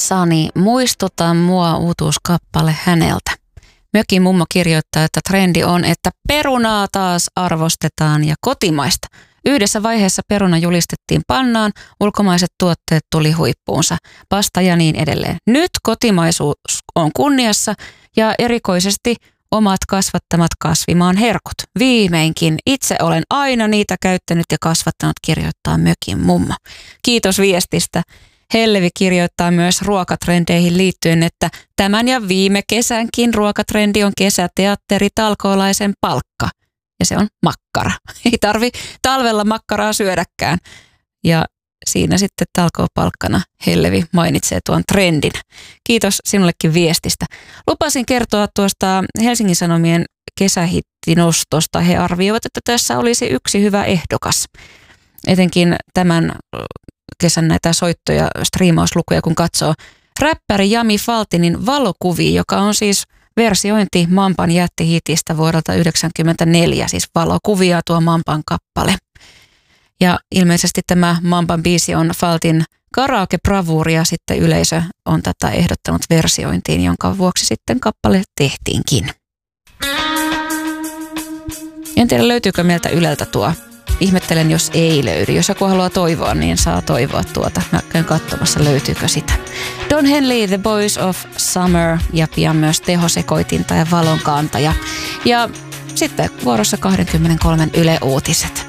Sani, muistuta mua uutuuskappale häneltä. Mökin mummo kirjoittaa, että trendi on, että perunaa taas arvostetaan ja kotimaista. Yhdessä vaiheessa peruna julistettiin pannaan, ulkomaiset tuotteet tuli huippuunsa, pasta ja niin edelleen. Nyt kotimaisuus on kunniassa ja erikoisesti omat kasvattamat kasvimaan herkut. Viimeinkin itse olen aina niitä käyttänyt ja kasvattanut, kirjoittaa mökin mummo. Kiitos viestistä. Hellevi kirjoittaa myös ruokatrendeihin liittyen, että tämän ja viime kesänkin ruokatrendi on kesäteatteri talkoolaisen palkka. Ja se on makkara. Ei tarvi talvella makkaraa syödäkään. Ja siinä sitten talkoopalkkana Hellevi mainitsee tuon trendin. Kiitos sinullekin viestistä. Lupasin kertoa tuosta Helsingin Sanomien kesähittinostosta. He arvioivat, että tässä olisi yksi hyvä ehdokas. Etenkin tämän kesän näitä soittoja, striimauslukuja kun katsoo. Räppäri Jami Faltinin Valokuvia, joka on siis versiointi Mampan jättihitistä vuodelta 1994, siis Valokuvia tuo Mampan kappale. Ja ilmeisesti tämä Mampan biisi on Faltin karaoke-bravuuri ja sitten yleisö on tätä ehdottanut versiointiin, jonka vuoksi sitten kappale tehtiinkin. En tiedä löytyykö meiltä Yleltä tuo. Ihmettelen, jos ei löydy. Jos joku haluaa toivoa, niin saa toivoa tuota. Mä käyn katsomassa, löytyykö sitä. Don Henley, The Boys of Summer ja pian myös tehosekoitinta ja valonkantaja. Ja sitten vuorossa 23 Yle Uutiset.